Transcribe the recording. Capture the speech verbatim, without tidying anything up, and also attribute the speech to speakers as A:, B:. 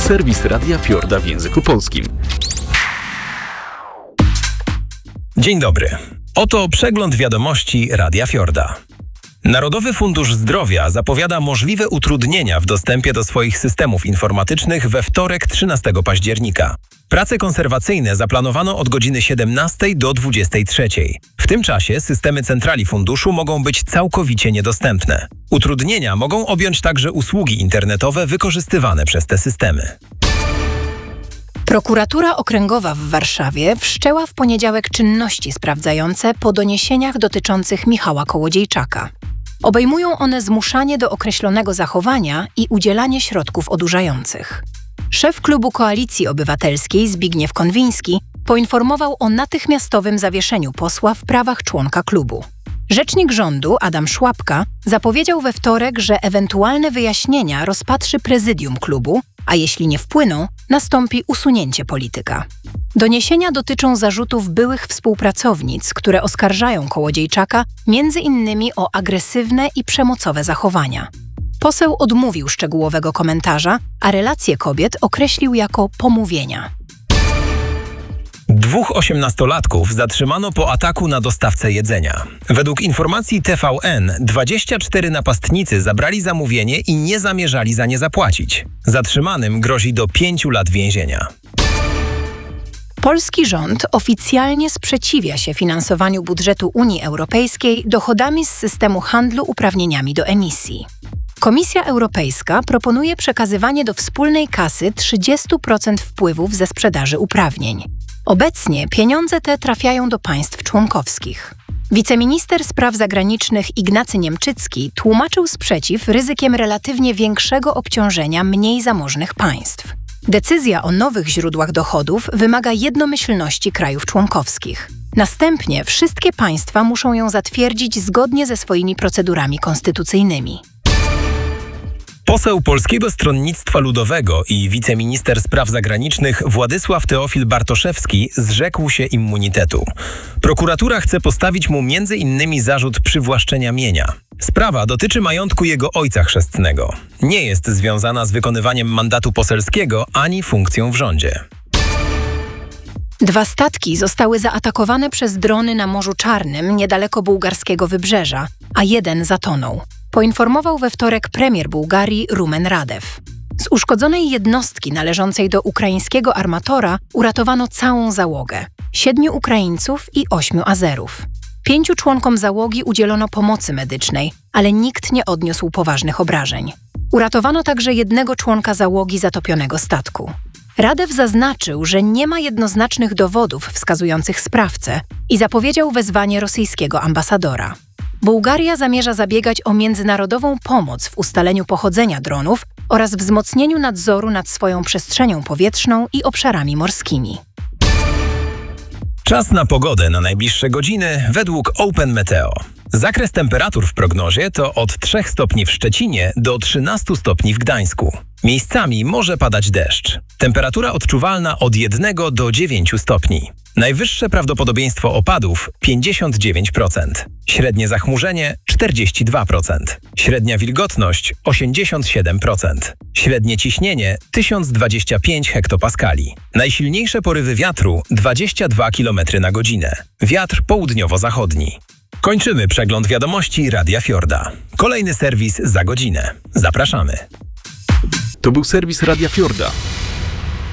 A: Serwis Radia Fiorda w języku polskim.
B: Dzień dobry. Oto przegląd wiadomości Radia Fiorda. Narodowy Fundusz Zdrowia zapowiada możliwe utrudnienia w dostępie do swoich systemów informatycznych we wtorek trzynastego października. Prace konserwacyjne zaplanowano od godziny siedemnastej do dwudziestej trzeciej. W tym czasie systemy centrali funduszu mogą być całkowicie niedostępne. Utrudnienia mogą objąć także usługi internetowe wykorzystywane przez te systemy.
C: Prokuratura Okręgowa w Warszawie wszczęła w poniedziałek czynności sprawdzające po doniesieniach dotyczących Michała Kołodziejczaka. Obejmują one zmuszanie do określonego zachowania i udzielanie środków odurzających. Szef klubu Koalicji Obywatelskiej Zbigniew Konwiński poinformował o natychmiastowym zawieszeniu posła w prawach członka klubu. Rzecznik rządu Adam Szłapka zapowiedział we wtorek, że ewentualne wyjaśnienia rozpatrzy prezydium klubu, a jeśli nie wpłyną, nastąpi usunięcie polityka. Doniesienia dotyczą zarzutów byłych współpracownic, które oskarżają Kołodziejczaka między innymi o agresywne i przemocowe zachowania. Poseł odmówił szczegółowego komentarza, a relacje kobiet określił jako pomówienia.
B: Dwóch osiemnastolatków zatrzymano po ataku na dostawcę jedzenia. Według informacji T V N dwadzieścia cztery napastnicy zabrali zamówienie i nie zamierzali za nie zapłacić. Zatrzymanym grozi do pięciu lat więzienia.
C: Polski rząd oficjalnie sprzeciwia się finansowaniu budżetu Unii Europejskiej dochodami z systemu handlu uprawnieniami do emisji. Komisja Europejska proponuje przekazywanie do wspólnej kasy trzydzieści procent wpływów ze sprzedaży uprawnień. Obecnie pieniądze te trafiają do państw członkowskich. Wiceminister spraw zagranicznych Ignacy Niemczycki tłumaczył sprzeciw ryzykiem relatywnie większego obciążenia mniej zamożnych państw. Decyzja o nowych źródłach dochodów wymaga jednomyślności krajów członkowskich. Następnie wszystkie państwa muszą ją zatwierdzić zgodnie ze swoimi procedurami konstytucyjnymi.
B: Poseł Polskiego Stronnictwa Ludowego i wiceminister spraw zagranicznych Władysław Teofil Bartoszewski zrzekł się immunitetu. Prokuratura chce postawić mu między innymi zarzut przywłaszczenia mienia. Sprawa dotyczy majątku jego ojca chrzestnego. Nie jest związana z wykonywaniem mandatu poselskiego ani funkcją w rządzie.
C: Dwa statki zostały zaatakowane przez drony na Morzu Czarnym niedaleko bułgarskiego wybrzeża, a jeden zatonął. Poinformował we wtorek premier Bułgarii Rumen Radew. Z uszkodzonej jednostki należącej do ukraińskiego armatora uratowano całą załogę. Siedmiu Ukraińców i ośmiu Azerów. Pięciu członkom załogi udzielono pomocy medycznej, ale nikt nie odniósł poważnych obrażeń. Uratowano także jednego członka załogi zatopionego statku. Radew zaznaczył, że nie ma jednoznacznych dowodów wskazujących sprawcę i zapowiedział wezwanie rosyjskiego ambasadora. Bułgaria zamierza zabiegać o międzynarodową pomoc w ustaleniu pochodzenia dronów oraz wzmocnieniu nadzoru nad swoją przestrzenią powietrzną i obszarami morskimi.
B: Czas na pogodę na najbliższe godziny według Open Meteo. Zakres temperatur w prognozie to od trzech stopni w Szczecinie do trzynastu stopni w Gdańsku. Miejscami może padać deszcz. Temperatura odczuwalna od jednego do dziewięciu stopni. Najwyższe prawdopodobieństwo opadów pięćdziesiąt dziewięć procent. Średnie zachmurzenie czterdzieści dwa procent. Średnia wilgotność osiemdziesiąt siedem procent. Średnie ciśnienie tysiąc dwadzieścia pięć hektopaskali. Najsilniejsze porywy wiatru dwadzieścia dwa kilometry na godzinę. Wiatr południowo-zachodni. Kończymy przegląd wiadomości Radia Fiorda. Kolejny serwis za godzinę. Zapraszamy.
A: To był serwis Radia Fiorda.